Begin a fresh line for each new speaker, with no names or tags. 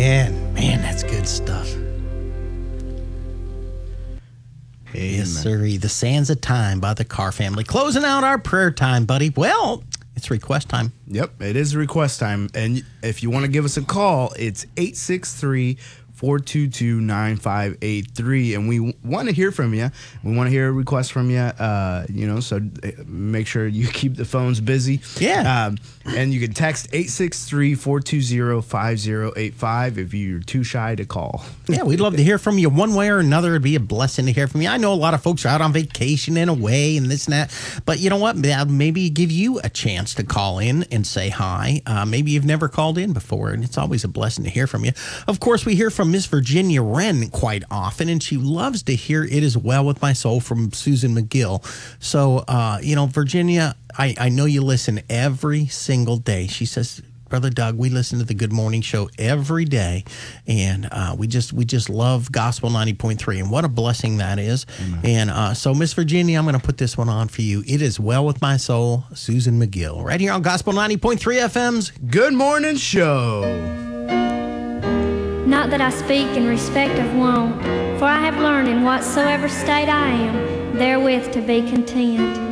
Man, that's good stuff. Yes, sirree. The Sands of Time by the Carr Family. Closing out our prayer time, buddy. Well, it's request time.
Yep, it is request time. And if you want to give us a call, it's 863-422-9583. And we want to hear from you. We want to hear a request from you, so make sure you keep the phones busy.
Yeah.
And you can text 863-420-5085 if you're too shy to call.
Yeah, we'd love to hear from you one way or another. It'd be a blessing to hear from you. I know a lot of folks are out on vacation and away and this and that. But you know what? Maybe give you a chance to call in and say hi. Maybe you've never called in before, and it's always a blessing to hear from you. Of course, we hear from Miss Virginia Wren quite often, and she loves to hear It Is Well With My Soul from Susan McGill. So, Virginia, I know you listen every single day. She says, Brother Doug, we listen to the Good Morning Show every day, and we just love Gospel 90.3, and what a blessing that is. Amen. And so, Miss Virginia, I'm going to put this one on for you. It Is Well With My Soul, Susan McGill, right here on Gospel 90.3 FM's
Good Morning Show.
Not that I speak in respect of want, for I have learned in whatsoever state I am, therewith to be content.